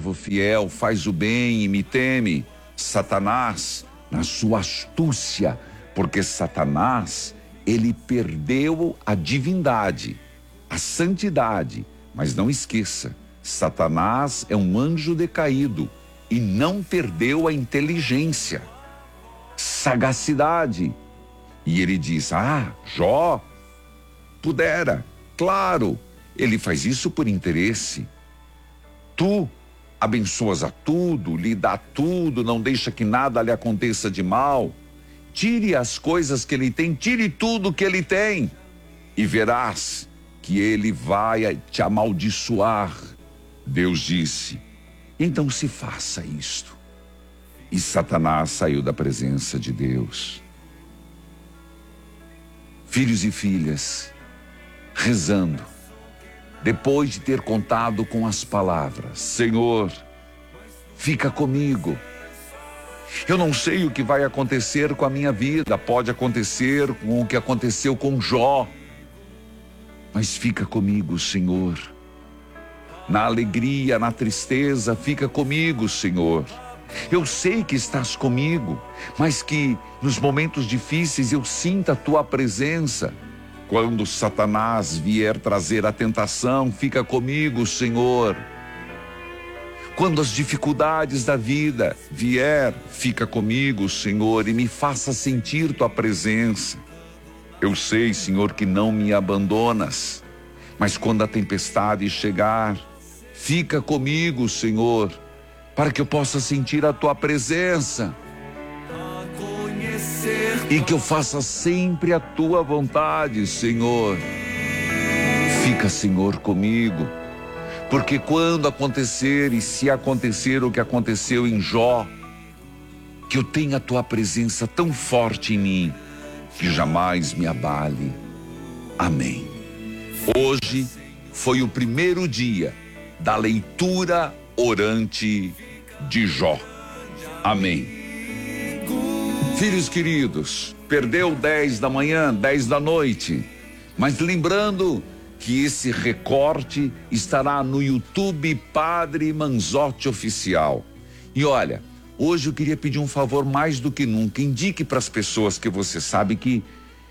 servo fiel, faz o bem e me teme. Satanás, na sua astúcia, porque Satanás, ele perdeu a divindade, a santidade. Mas não esqueça, Satanás é um anjo decaído e não perdeu a inteligência, sagacidade. E ele diz: Jó, pudera, claro, ele faz isso por interesse. Tu abençoas a tudo, lhe dá tudo, não deixa que nada lhe aconteça de mal. Tire as coisas que ele tem, tire tudo que ele tem, e verás que ele vai te amaldiçoar. Deus disse: então se faça isto. E Satanás saiu da presença de Deus. Filhos e filhas, rezando, depois de ter contado com as palavras: Senhor, fica comigo. Eu não sei o que vai acontecer com a minha vida, pode acontecer com o que aconteceu com Jó, mas fica comigo, Senhor. Na alegria, na tristeza, fica comigo, Senhor. Eu sei que estás comigo, mas que nos momentos difíceis eu sinta a tua presença. Quando Satanás vier trazer a tentação, fica comigo, Senhor. Quando as dificuldades da vida vier, fica comigo, Senhor, e me faça sentir tua presença. Eu sei, Senhor, que não me abandonas, mas quando a tempestade chegar, fica comigo, Senhor, para que eu possa sentir a tua presença e que eu faça sempre a tua vontade, Senhor. Fica, Senhor, comigo, porque quando acontecer, e se acontecer o que aconteceu em Jó, que eu tenha a tua presença tão forte em mim, que jamais me abale. Amém. Hoje foi o primeiro dia da leitura orante de Jó. Amém. Filhos queridos, perdeu 10 da manhã, 10 da noite, mas lembrando que esse recorte estará no YouTube Padre Manzotti Oficial. E olha, hoje eu queria pedir um favor mais do que nunca. Indique para as pessoas que você sabe que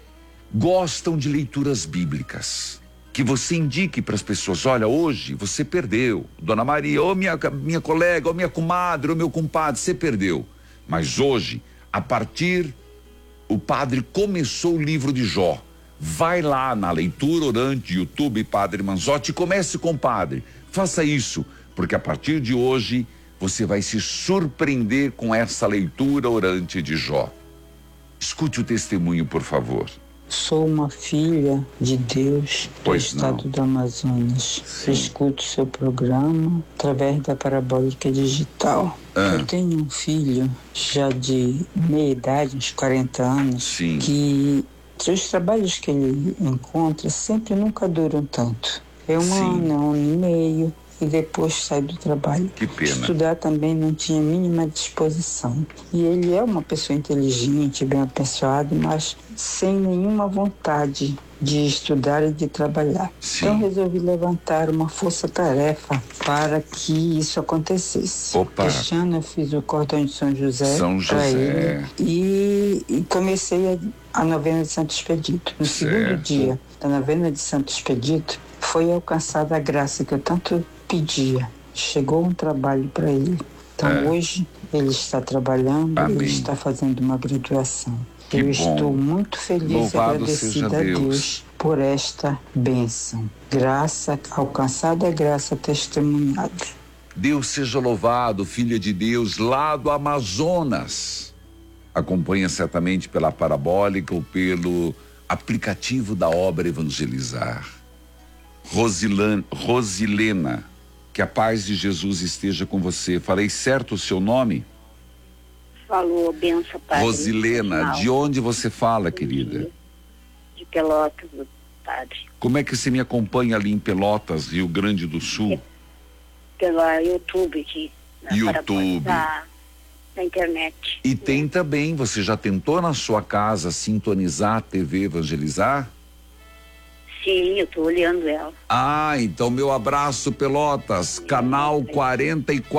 gostam de leituras bíblicas. Que você indique para as pessoas: olha, hoje você perdeu, Dona Maria, ou minha colega, ou minha comadre, ou meu compadre, você perdeu. Mas hoje, a partir, o padre começou o livro de Jó. Vai lá na leitura orante, YouTube Padre Manzotti, e comece com o padre. Faça isso, porque a partir de hoje você vai se surpreender com essa leitura orante de Jó. Escute o testemunho, por favor. Sou uma filha de Deus do estado do Amazonas. Sim. Escuto seu programa através da Parabólica Digital. Eu tenho um filho já de meia idade, uns 40 anos, sim, que os trabalhos que ele encontra sempre nunca duram tanto. É um ano, 1 ano e meio, e depois sai do trabalho. Que pena. Estudar também não tinha a mínima disposição. E ele é uma pessoa inteligente, bem apessoado, mas sem nenhuma vontade de estudar e de trabalhar. Sim. Então resolvi levantar uma força-tarefa para que isso acontecesse. Opa. Este ano eu fiz o cordão de São José para ele e comecei a novena de Santo Expedito. No segundo dia da novena de Santo Expedito, foi alcançada a graça que eu tanto pedia. Chegou um trabalho para ele. Então hoje ele está trabalhando, ele está fazendo uma graduação. Eu estou muito feliz e agradecida a Deus por esta bênção. Graça alcançada, graça testemunhada. Deus seja louvado, filha de Deus, lá do Amazonas. Acompanha certamente pela Parabólica ou pelo aplicativo da Obra Evangelizar. Rosilena, que a paz de Jesus esteja com você. Falei certo o seu nome? Falou, benção, padre. Rosilena, de onde você fala, querida? De Pelotas, padre. Como é que você me acompanha ali em Pelotas, Rio Grande do Sul? Pela YouTube aqui. YouTube. Na internet. E tem também, você já tentou na sua casa sintonizar a TV Evangelizar? Sim, eu estou olhando ela. Então meu abraço, Pelotas, canal 44.